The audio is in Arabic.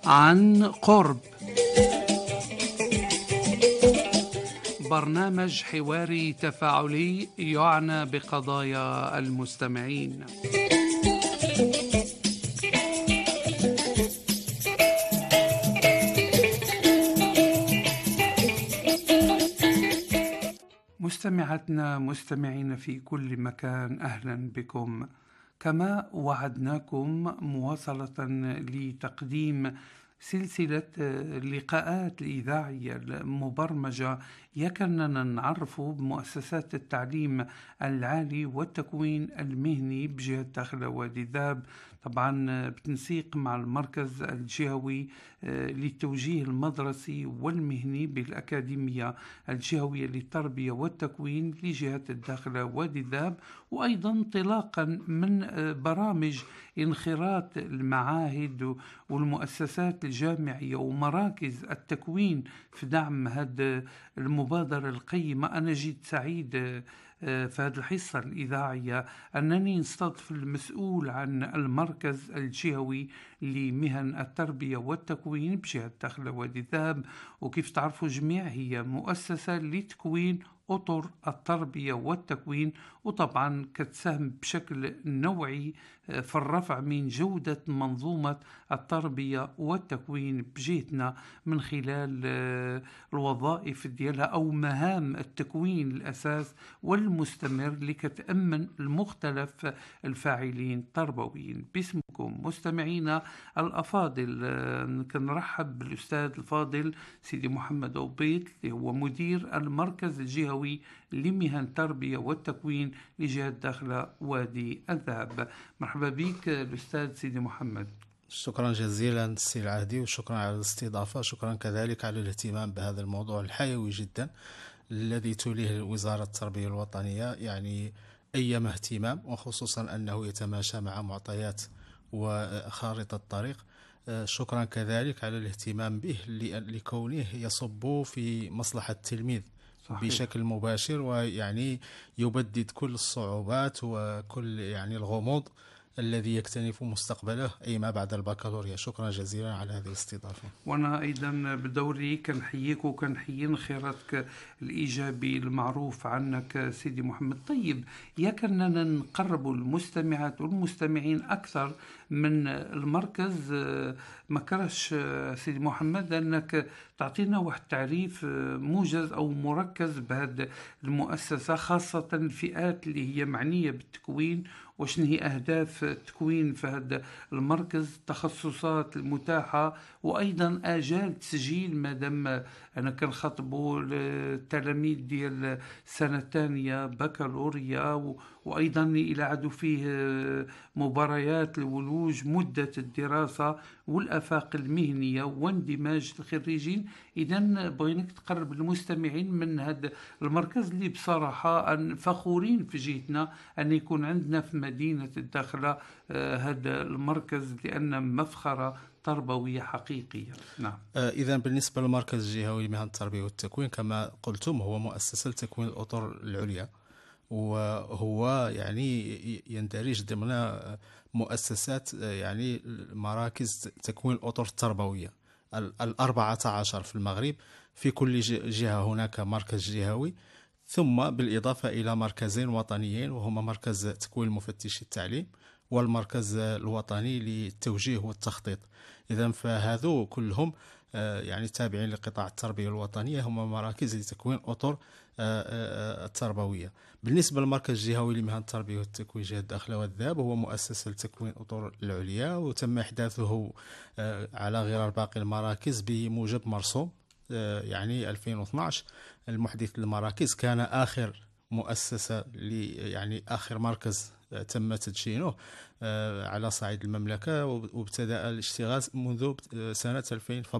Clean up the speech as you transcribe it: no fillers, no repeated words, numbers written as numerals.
عن قرب، برنامج حواري تفاعلي يعنى بقضايا المستمعين. مستمعاتنا مستمعين في كل مكان، أهلا بكم. كما وعدناكم مواصلة لتقديم سلسلة اللقاءات الإذاعية المبرمجة يكننا نعرف بمؤسسات التعليم العالي والتكوين المهني بجهة داخل وادي الذاب، طبعا بتنسيق مع المركز الجهوي للتوجيه المدرسي والمهني بالأكاديمية الجهوية للتربية والتكوين لجهة الداخل وادي الذاب، وأيضا انطلاقا من برامج انخراط المعاهد والمؤسسات الجامعية ومراكز التكوين في دعم هذه المبادرة القيمة. أنا جد سعيد في هذه الحصة الإذاعية أنني نستضيف المسؤول عن المركز الجهوي لمهن التربية والتكوين بجهة داخل وادي الذاب، وكيف تعرفوا جميع هي مؤسسة لتكوين أطر التربية والتكوين، وطبعا كتساهم بشكل نوعي في الرفع من جودة منظومة التربية والتكوين بجهتنا من خلال الوظائف ديالها أو مهام التكوين الأساس والمستمر اللي كتأمن المختلف الفاعلين التربويين. باسمكم مستمعينا الأفاضل كنرحب بالأستاذ الفاضل سيدي محمد عبيد اللي هو مدير المركز الجهوي لمهن التربية والتكوين لجهة داخل وادي الذاب. مرحبا بك الأستاذ سيدي محمد. شكرا جزيلا سي العهدي، وشكرا على الاستضافة، شكرا كذلك على الاهتمام بهذا الموضوع الحيوي جدا الذي توليه وزارة التربية الوطنية، يعني أيما اهتمام، وخصوصا أنه يتماشى مع معطيات وخارطة الطريق. شكرا كذلك على الاهتمام به لكونه يصب في مصلحة التلميذ صحيح. بشكل مباشر، ويعني يبدد كل الصعوبات وكل يعني الغموض الذي يكتنف مستقبله أي ما بعد البكالوريا. شكرا جزيلا على هذه الاستضافة. وأنا أيضا بدوري كنحييك وكنحيي انخراطك الإيجابي المعروف عنك سيدي محمد. طيب يكننا نقرب المستمعات والمستمعين أكثر من المركز، ما كرهش سيدي محمد أنك تعطينا واحد تعريف موجز أو مركز بهذه المؤسسة، خاصة الفئات اللي هي معنية بالتكوين، وشن هي أهداف التكوين في هذا المركز، التخصصات المتاحة، وأيضا آجال تسجيل مادام أنا كنخاطبوا التلاميذ ديال السنة الثانية بكالوريا، وأيضا إلى عدو فيه مباريات الولوج، مدة الدراسة والآفاق المهنية واندماج الخريجين. إذن بغيناك تقرب المستمعين من هذا المركز اللي بصراحة فخورين في جهتنا أن يكون عندنا في مدينة الداخلة هذا المركز، لأن مفخرة تربوية حقيقية. نعم. إذا بالنسبة للمركز الجهوي لمهن التربية والتكوين كما قلتم هو مؤسسة لتكوين الأطر العليا، وهو يعني يندرج ضمن مؤسسات يعني مراكز تكوين الأطر التربوية 14 في المغرب. في كل جهة هناك مركز جهوي، ثم بالإضافة إلى مركزين وطنيين، وهما مركز تكوين مفتشي التعليم والمركز الوطني للتوجيه والتخطيط. إذن فهذو كلهم يعني تابعين لقطاع التربية الوطنية، هم مراكز لتكوين أطر التربوية. بالنسبة للمركز الجهوي لمهن التربية والتكوين جهة داخل وادي الذاب، هو مؤسسة لتكوين أطر العليا، وتم إحداثه على غرار باقي المراكز بموجب مرسوم يعني 2012. المحدث للمراكز كان آخر مؤسسة يعني آخر مركز تم تدشينه على صعيد المملكة، وابتدأ الاشتغال منذ سنة 2000.